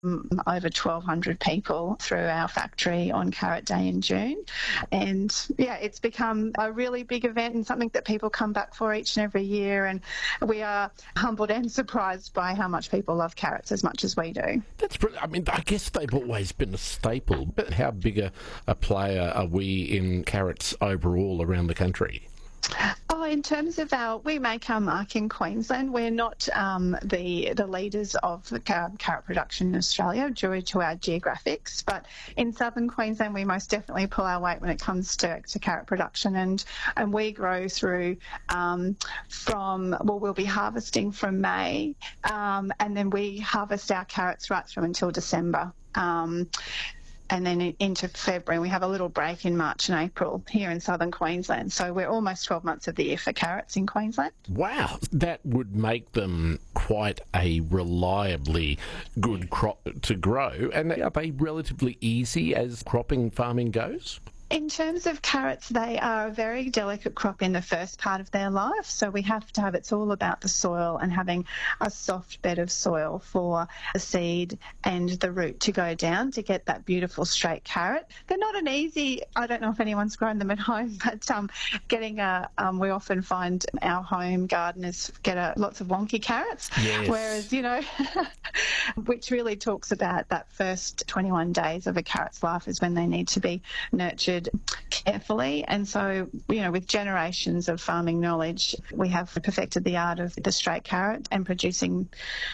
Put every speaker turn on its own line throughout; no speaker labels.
over 1,200 people through our factory on Carrot Day in June. And yeah, it's become a really big event and something that people come back for each and every year. And we are humbled and surprised by how much people love carrots as much as we do.
That's brilliant. I mean, I guess they've always been a staple, but how big a player are we in carrots overall around the country?
Oh, in terms of we make our mark in Queensland. We're not the leaders of the carrot production in Australia due to our geographics, but in southern Queensland we most definitely pull our weight when it comes to carrot production, and we grow through we'll be harvesting from May, and then we harvest our carrots right through until December. And then into February. We have a little break in March and April here in southern Queensland. So we're almost 12 months of the year for carrots in Queensland.
Wow, that would make them quite a reliably good crop to grow. And are they relatively easy as cropping farming goes?
In terms of carrots, they are a very delicate crop in the first part of their life. So we have to have, it's all about the soil and having a soft bed of soil for the seed and the root to go down to get that beautiful straight carrot. They're not an easy, I don't know if anyone's grown them at home, but we often find our home gardeners get lots of wonky carrots.
Yes.
Whereas, which really talks about that first 21 days of a carrot's life is when they need to be nurtured carefully. And so, with generations of farming knowledge, we have perfected the art of the straight carrot and producing,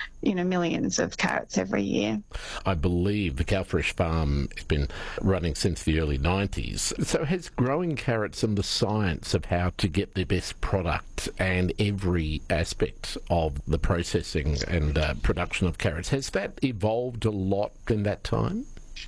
millions of carrots every year.
I believe the Calfresh farm has been running since the early 90s. So has growing carrots and the science of how to get the best product and every aspect of the processing and production of carrots, has that evolved a lot in that time?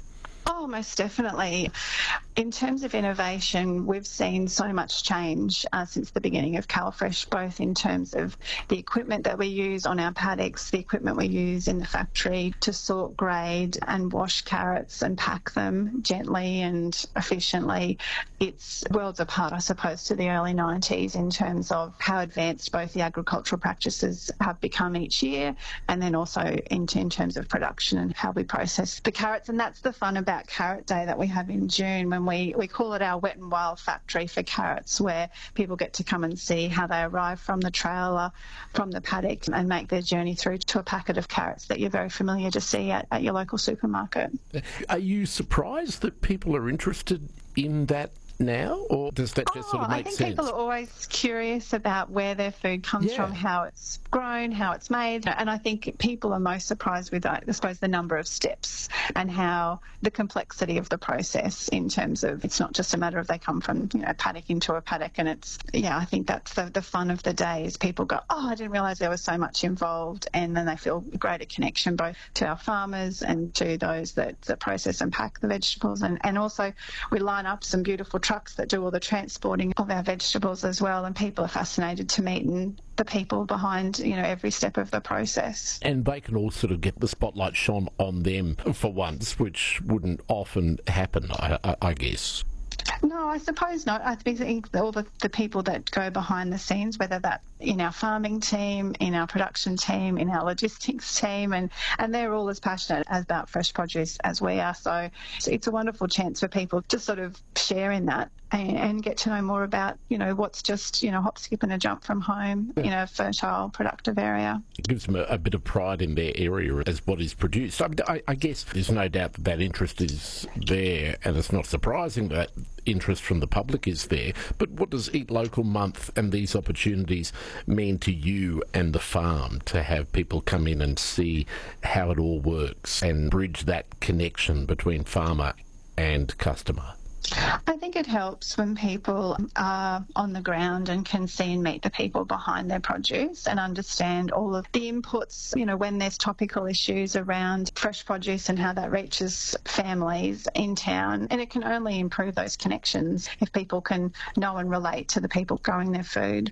Oh, most definitely. In terms of innovation, we've seen so much change since the beginning of Calfresh, both in terms of the equipment that we use on our paddocks, the equipment we use in the factory to sort, grade and wash carrots and pack them gently and efficiently. It's worlds apart, I suppose, to the early 90s in terms of how advanced both the agricultural practices have become each year, and then also in terms of production and how we process the carrots. And that's the fun about Carrot Day that we have in June, when we call it our Wet and Wild factory for carrots, where people get to come and see how they arrive from the trailer, from the paddock, and make their journey through to a packet of carrots that you're very familiar to see at your local supermarket.
Are you surprised that people are interested in that now, or does that just sort of make sense?
I think people are always curious about where their food comes from, how it's grown, how it's made, and I think people are most surprised with, I suppose, the number of steps and how the complexity of the process in terms of it's not just a matter of they come from paddock into a paddock, and I think that's the fun of the day is people go, I didn't realise there was so much involved, and then they feel a greater connection both to our farmers and to those that process and pack the vegetables, and also we line up some beautiful trucks that do all the transporting of our vegetables as well, and people are fascinated to meet the people behind every step of the process.
And they can all sort of get the spotlight shone on them for once, which wouldn't often happen, I guess.
No, I suppose not. I think all the people that go behind the scenes, whether that in our farming team, in our production team, in our logistics team, and they're all as passionate about fresh produce as we are. So it's a wonderful chance for people to sort of share in that and get to know more about, what's just, hop, skip and a jump from home in a fertile, productive area.
It gives them a bit of pride in their area as what is produced. I guess there's no doubt that interest is there, and it's not surprising that interest from the public is there. But what does Eat Local Month and these opportunities mean to you and the farm, to have people come in and see how it all works and bridge that connection between farmer and customer?
I think it helps when people are on the ground and can see and meet the people behind their produce and understand all of the inputs, when there's topical issues around fresh produce and how that reaches families in town. And it can only improve those connections if people can know and relate to the people growing their food.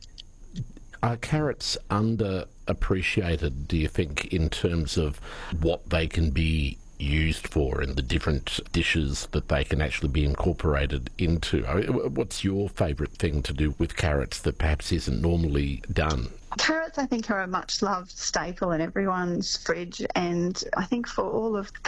Are carrots underappreciated, do you think, in terms of what they can be used for and the different dishes that they can actually be incorporated into? What's your favourite thing to do with carrots that perhaps isn't normally done?
Carrots, I think, are a much loved staple in everyone's fridge, and I think for all of the